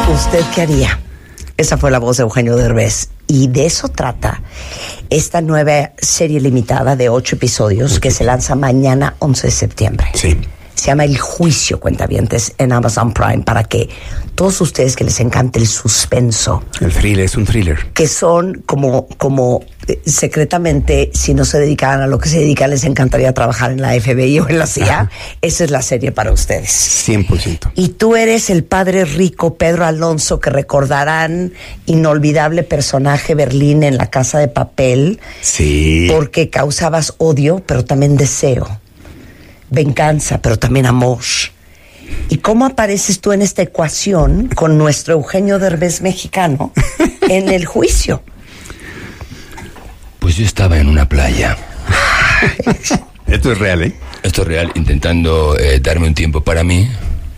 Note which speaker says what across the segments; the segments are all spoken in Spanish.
Speaker 1: ¿Usted qué haría? Esa fue la voz de Eugenio Derbez. Y de eso trata esta nueva serie limitada de 8 episodios que se lanza mañana 11 de septiembre.
Speaker 2: Sí.
Speaker 1: Se llama El Juicio, cuentavientes, en Amazon Prime, para que todos ustedes que les encante el suspenso.
Speaker 2: El thriller, es un thriller.
Speaker 1: Que son como secretamente, si no se dedicaran a lo que se dedican, les encantaría trabajar en la FBI o en la CIA. Ajá. Esa es la serie para ustedes.
Speaker 2: 100%.
Speaker 1: Y tú eres el padre rico Pedro Alonso, que recordarán, inolvidable personaje Berlín en La Casa de Papel.
Speaker 2: Sí.
Speaker 1: Porque causabas odio, pero también deseo. Venganza, pero también amor. ¿Y cómo apareces tú en esta ecuación con nuestro Eugenio Derbez mexicano en El Juicio?
Speaker 3: Pues yo estaba en una playa.
Speaker 2: Esto es real, ¿eh?
Speaker 3: Esto es real, intentando darme un tiempo para mí,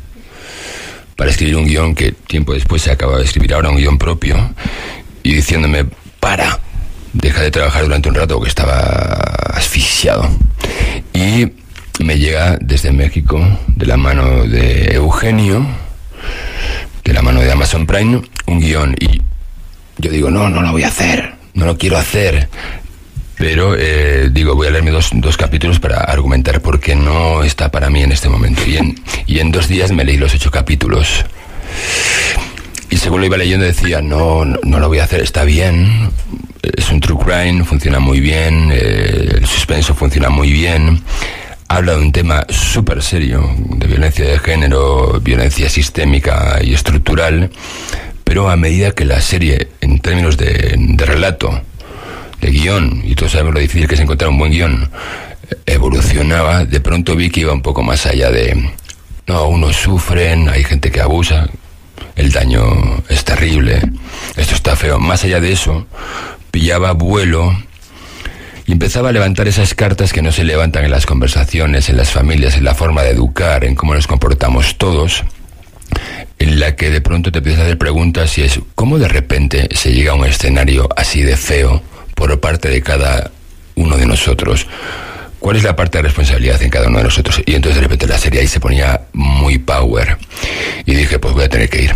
Speaker 3: para escribir un guión que tiempo después se acaba de escribir ahora, un guión propio, y diciéndome, deja de trabajar durante un rato, porque estaba asfixiado. Y me llega desde México, de la mano de Eugenio, de la mano de Amazon Prime, un guión. Y yo digo, no lo voy a hacer, no lo quiero hacer. Pero digo, voy a leerme dos capítulos para argumentar por qué no está para mí en este momento. Y en 2 días me leí los 8 capítulos. Y según lo iba leyendo decía, no lo voy a hacer, está bien. Es un true crime, funciona muy bien, el suspenso funciona muy bien. Habla de un tema súper serio, de violencia de género, violencia sistémica y estructural, pero a medida que la serie, en términos de relato, de guión, y todos sabemos lo difícil que es encontrar un buen guión, evolucionaba, de pronto vi que iba un poco más allá de, unos sufren, hay gente que abusa, el daño es terrible, esto está feo. Más allá de eso, pillaba vuelo y empezaba a levantar esas cartas que no se levantan en las conversaciones, en las familias, en la forma de educar, en cómo nos comportamos todos, en la que de pronto te empiezas a hacer preguntas y es cómo de repente se llega a un escenario así de feo por parte de cada uno de nosotros. ¿Cuál es la parte de responsabilidad en cada uno de nosotros? Y entonces de repente la serie ahí se ponía muy power. Y dije, pues voy a tener que ir.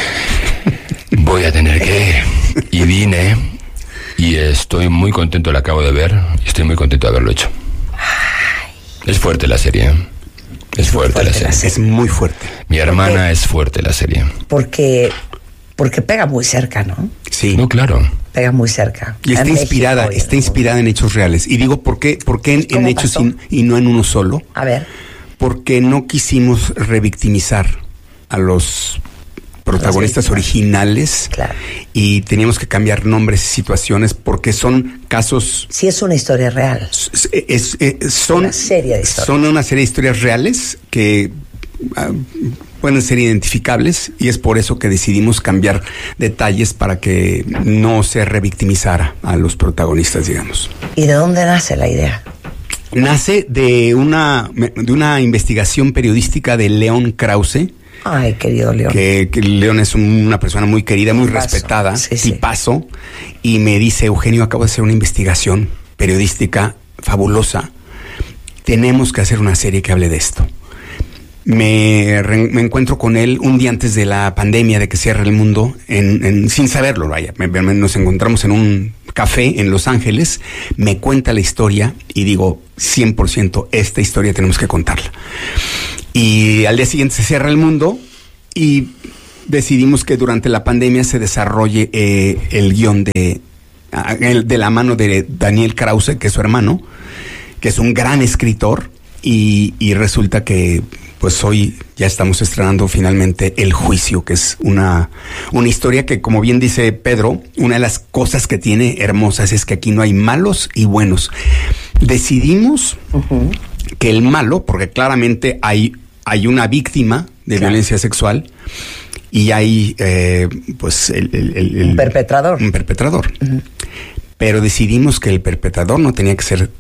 Speaker 3: Y vine. Y estoy muy contento, la acabo de ver. Y estoy muy contento de haberlo hecho. Es fuerte la serie. Es fuerte la serie.
Speaker 2: Es muy fuerte.
Speaker 3: Mi hermana es fuerte la serie.
Speaker 1: Porque pega muy cerca, ¿no?
Speaker 2: Sí.
Speaker 3: No, claro.
Speaker 1: Pega muy cerca.
Speaker 2: Y está inspirada en hechos reales. Y digo, ¿por qué en hechos y no en uno solo?
Speaker 1: A ver.
Speaker 2: Porque no quisimos revictimizar a los protagonistas originales.
Speaker 1: Claro.
Speaker 2: Y teníamos que cambiar nombres y situaciones porque son casos...
Speaker 1: Sí, es una historia real.
Speaker 2: Son
Speaker 1: una serie de historias.
Speaker 2: Son una serie de historias reales que... pueden ser identificables y es por eso que decidimos cambiar detalles para que no se revictimizara a los protagonistas, digamos.
Speaker 1: ¿Y de dónde nace la idea?
Speaker 2: Nace de una investigación periodística de León Krause.
Speaker 1: Ay, querido León.
Speaker 2: Que León es una persona muy querida, muy respetada, tipazo. Y me dice, Eugenio, acabo de hacer una investigación periodística fabulosa. Tenemos que hacer una serie que hable de esto. Me encuentro con él un día antes de la pandemia, de que cierre el mundo, sin saberlo, vaya. Nos encontramos en un café en Los Ángeles, me cuenta la historia y digo, 100%, esta historia tenemos que contarla. Y al día siguiente se cierra el mundo y decidimos que durante la pandemia se desarrolle el guión de la mano de Daniel Krause, que es su hermano, que es un gran escritor, y resulta que pues hoy ya estamos estrenando finalmente El Juicio, que es una historia que, como bien dice Pedro, una de las cosas que tiene hermosas es que aquí no hay malos y buenos. Decidimos que el malo, porque claramente hay una víctima de violencia sexual y hay pues
Speaker 1: un perpetrador.
Speaker 2: Un perpetrador. Pero decidimos que el perpetrador no tenía que ser...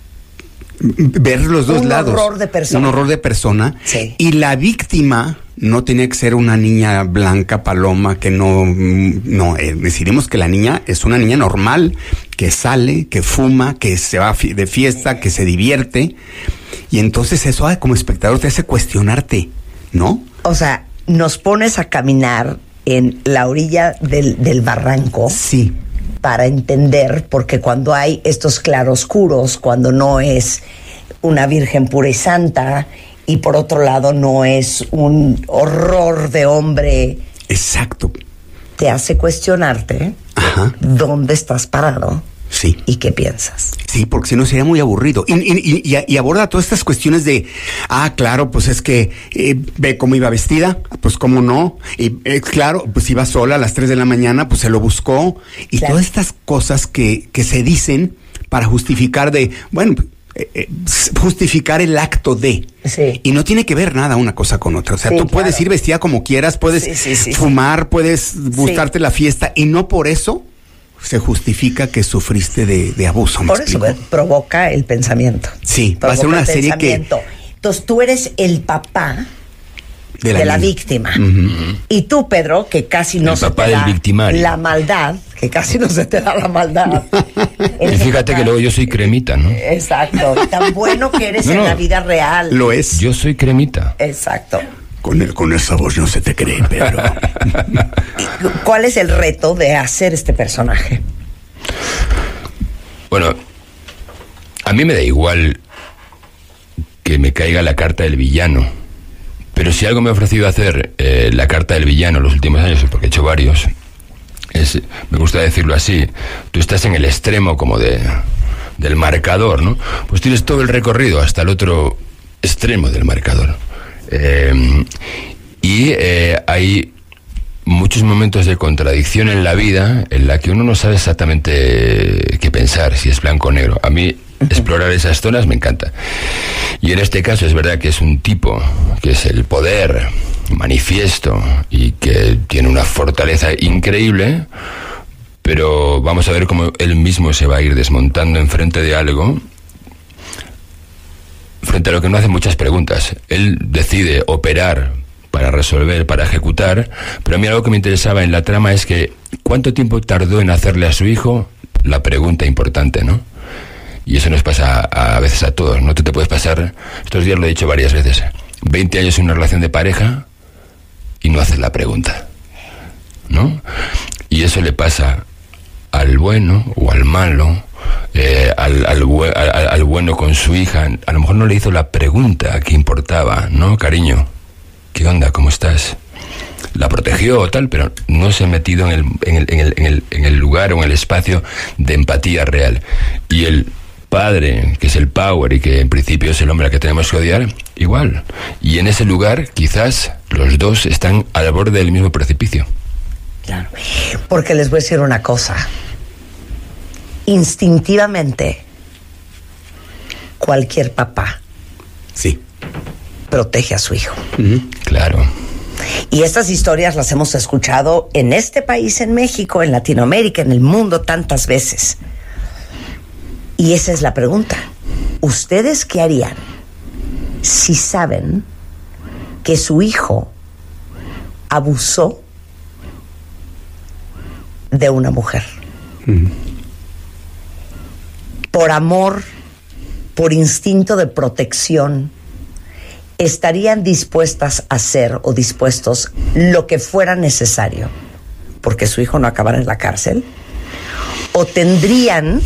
Speaker 2: ver los dos lados. Un horror de persona.
Speaker 1: Sí.
Speaker 2: Y la víctima no tenía que ser una niña blanca, paloma, que decidimos que la niña es una niña normal, que sale, que fuma, que se va de fiesta, que se divierte. Y entonces eso como espectador te hace cuestionarte, ¿no?
Speaker 1: O sea, nos pones a caminar en la orilla del barranco.
Speaker 2: Sí.
Speaker 1: Para entender, porque cuando hay estos claroscuros, cuando no es una virgen pura y santa, y por otro lado no es un horror de hombre.
Speaker 2: Exacto.
Speaker 1: Te hace cuestionarte dónde estás parado.
Speaker 2: Sí.
Speaker 1: ¿Y qué piensas?
Speaker 2: Sí, porque si no sería muy aburrido. Y aborda todas estas cuestiones de, claro, pues es que ve cómo iba vestida, pues cómo no. Y claro, pues iba sola a las 3 de la mañana, pues se lo buscó. Y claro, todas estas cosas que se dicen para justificar justificar el acto de.
Speaker 1: Sí.
Speaker 2: Y no tiene que ver nada una cosa con otra. O sea, tú puedes ir vestida como quieras, puedes fumar, puedes gustarte la fiesta, y no por eso se justifica que sufriste de abuso.
Speaker 1: Por eso provoca el pensamiento.
Speaker 2: Sí, va a ser una serie que...
Speaker 1: Entonces tú eres el papá de la víctima. Uh-huh. Y tú, Pedro, que casi no se te da la maldad, que casi no se te da la maldad.
Speaker 3: Y fíjate que luego yo soy cremita, ¿no?
Speaker 1: Exacto. Tan bueno que eres en la vida real.
Speaker 2: Lo es.
Speaker 3: Yo soy cremita.
Speaker 1: Exacto.
Speaker 2: Con esa voz no se te cree, Pedro.
Speaker 1: ¿Cuál es el reto de hacer este personaje?
Speaker 3: Bueno, a mí me da igual que me caiga la carta del villano, pero si algo me ha ofrecido hacer la carta del villano en los últimos años, porque he hecho varios, me gusta decirlo así, tú estás en el extremo como del marcador, ¿no? Pues tienes todo el recorrido hasta el otro extremo del marcador. Hay muchos momentos de contradicción en la vida en la que uno no sabe exactamente qué pensar, si es blanco o negro. A mí explorar esas zonas me encanta. Y en este caso es verdad que es un tipo que es el poder manifiesto y que tiene una fortaleza increíble, pero vamos a ver cómo él mismo se va a ir desmontando enfrente de algo, frente a lo que no hace muchas preguntas. Él decide operar para resolver, para ejecutar, pero a mí algo que me interesaba en la trama es que ¿cuánto tiempo tardó en hacerle a su hijo la pregunta importante, ¿no? Y eso nos pasa a veces a todos, ¿no? Tú te puedes pasar, estos días lo he dicho varias veces, 20 años en una relación de pareja y no haces la pregunta, ¿no? Y eso le pasa al bueno o al malo, al bueno con su hija. A lo mejor no le hizo la pregunta que importaba, ¿no? Cariño, ¿qué onda? ¿Cómo estás? La protegió o tal, pero no se ha metido en el lugar o en el espacio de empatía real. Y el padre, que es el power y que en principio es el hombre al que tenemos que odiar, igual. Y en ese lugar quizás los dos están al borde del mismo precipicio.
Speaker 1: Claro, porque les voy a decir una cosa. Instintivamente, cualquier papá protege a su hijo.
Speaker 3: Uh-huh. Claro.
Speaker 1: Y estas historias las hemos escuchado en este país, en México, en Latinoamérica, en el mundo tantas veces. Y esa es la pregunta. ¿Ustedes qué harían si saben que su hijo abusó de una mujer? Uh-huh. Por amor, por instinto de protección, ¿estarían dispuestas a hacer o dispuestos lo que fuera necesario porque su hijo no acabara en la cárcel? ¿O tendrían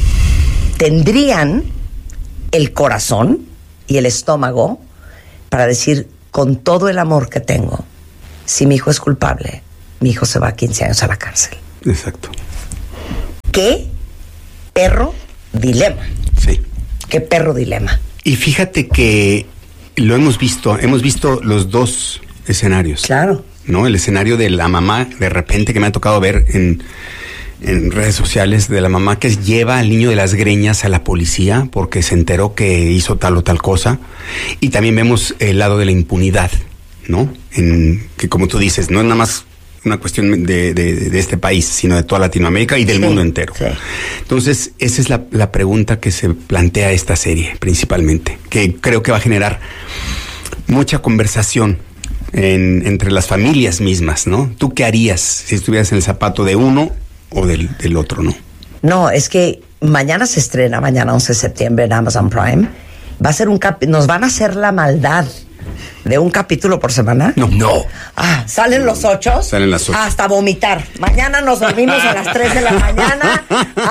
Speaker 1: el corazón y el estómago para decir, con todo el amor que tengo, si mi hijo es culpable, mi hijo se va a 15 años a la cárcel?
Speaker 2: Exacto.
Speaker 1: ¿Qué perro dilema?
Speaker 2: Sí.
Speaker 1: ¿Qué perro dilema?
Speaker 2: Y fíjate que lo hemos visto los dos escenarios.
Speaker 1: Claro.
Speaker 2: ¿No? El escenario de la mamá, de repente, que me ha tocado ver en redes sociales, de la mamá que lleva al niño de las greñas a la policía porque se enteró que hizo tal o tal cosa. Y también vemos el lado de la impunidad, ¿no? Que como tú dices, no es nada más una cuestión de este país, sino de toda Latinoamérica y del mundo entero. Sí. Entonces, esa es la pregunta que se plantea esta serie, principalmente, que creo que va a generar mucha conversación entre las familias mismas, ¿no? ¿Tú qué harías si estuvieras en el zapato de uno o del otro, no?
Speaker 1: No, es que mañana se estrena, mañana 11 de septiembre en Amazon Prime. Va a ser nos van a hacer la maldad ¿De un capítulo por semana?
Speaker 2: No.
Speaker 1: Ah, ¿salen los 8?
Speaker 2: Salen las 8.
Speaker 1: Hasta vomitar. Mañana nos dormimos a las 3 de la mañana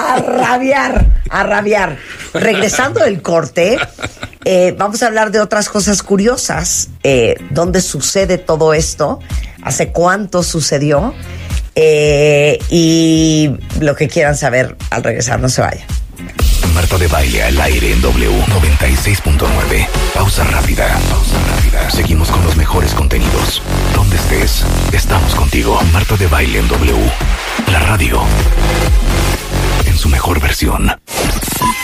Speaker 1: a rabiar. Regresando del corte, vamos a hablar de otras cosas curiosas. ¿Dónde sucede todo esto? ¿Hace cuánto sucedió? Y lo que quieran saber al regresar, no se vayan.
Speaker 4: Marta de Baile al aire en W 96.9. Pausa rápida. Seguimos con los mejores contenidos. Donde estés, estamos contigo. Marta de Baile en W. La radio en su mejor versión.